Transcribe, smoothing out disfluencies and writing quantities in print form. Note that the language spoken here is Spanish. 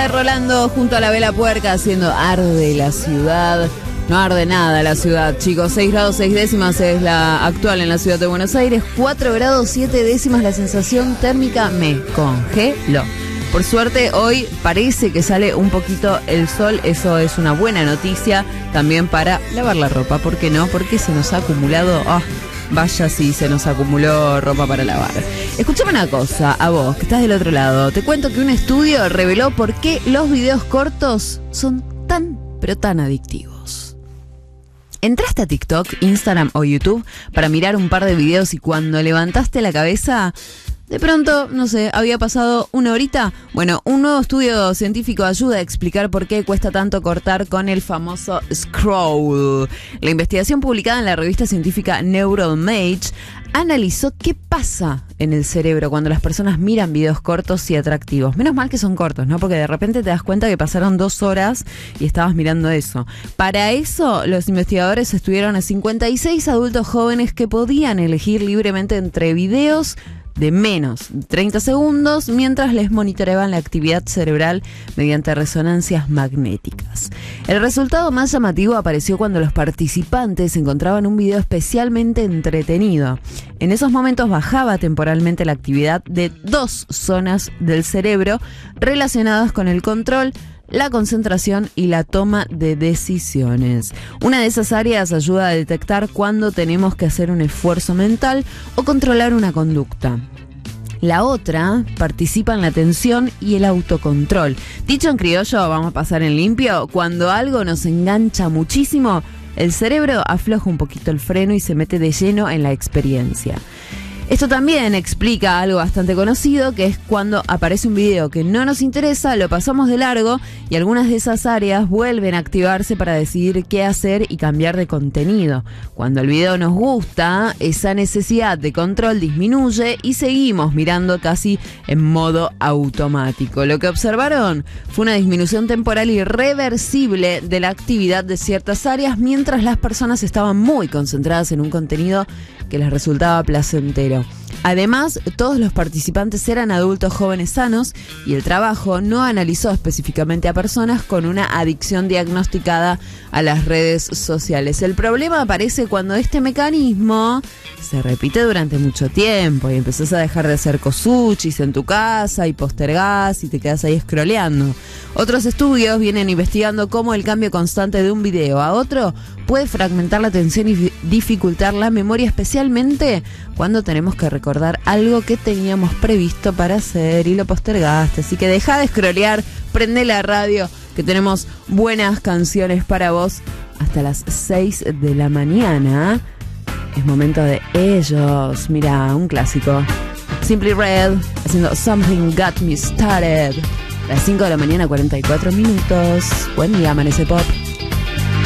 Rolando junto a la Vela Puerca haciendo Arde la Ciudad. No arde nada la ciudad, chicos. 6 grados 6 décimas es la actual en la ciudad de Buenos Aires. 4 grados 7 décimas la sensación térmica. Me congeló. Por suerte hoy parece que sale un poquito el sol. Eso es una buena noticia también para lavar la ropa. ¿Por qué no? Porque se nos ha acumulado... vaya si se nos acumuló ropa para lavar. Escuchame una cosa, a vos que estás del otro lado. Te cuento que un estudio reveló por qué los videos cortos son tan, pero tan adictivos. ¿Entraste a TikTok, Instagram o YouTube para mirar un par de videos y cuando levantaste la cabeza, de pronto, no sé, había pasado una horita? Bueno, un nuevo estudio científico ayuda a explicar por qué cuesta tanto cortar con el famoso scroll. La investigación publicada en la revista científica Neuromage analizó qué pasa en el cerebro cuando las personas miran videos cortos y atractivos. Menos mal que son cortos, ¿no? Porque de repente te das cuenta que pasaron 2 horas y estabas mirando eso. Para eso, los investigadores estudiaron a 56 adultos jóvenes que podían elegir libremente entre videos de menos de 30 segundos mientras les monitoreaban la actividad cerebral mediante resonancias magnéticas. El resultado más llamativo apareció cuando los participantes encontraban un video especialmente entretenido. En esos momentos bajaba temporalmente la actividad de 2 zonas del cerebro relacionadas con el control, la concentración y la toma de decisiones. Una de esas áreas ayuda a detectar cuándo tenemos que hacer un esfuerzo mental o controlar una conducta. La otra participa en la atención y el autocontrol. Dicho en criollo, vamos a pasar en limpio, cuando algo nos engancha muchísimo, el cerebro afloja un poquito el freno y se mete de lleno en la experiencia. Esto también explica algo bastante conocido, que es cuando aparece un video que no nos interesa, lo pasamos de largo y algunas de esas áreas vuelven a activarse para decidir qué hacer y cambiar de contenido. Cuando el video nos gusta, esa necesidad de control disminuye y seguimos mirando casi en modo automático. Lo que observaron fue una disminución temporal irreversible de la actividad de ciertas áreas mientras las personas estaban muy concentradas en un contenido que les resultaba placentero. Además, todos los participantes eran adultos jóvenes sanos y el trabajo no analizó específicamente a personas con una adicción diagnosticada a las redes sociales. El problema aparece cuando este mecanismo se repite durante mucho tiempo y empezás a dejar de hacer cosuchis en tu casa y postergás y te quedás ahí scrolleando. Otros estudios vienen investigando cómo el cambio constante de un video a otro puede fragmentar la atención y dificultar la memoria, especialmente cuando tenemos que recordar algo que teníamos previsto para hacer y lo postergaste. Así que deja de scrollear, prende la radio, que tenemos buenas canciones para vos hasta las 6 de la mañana. Es momento de ellos. Mira, un clásico. Simply Red haciendo Something Got Me Started. A las 5 de la mañana, 44 minutos. Buen día, Amanece Pop.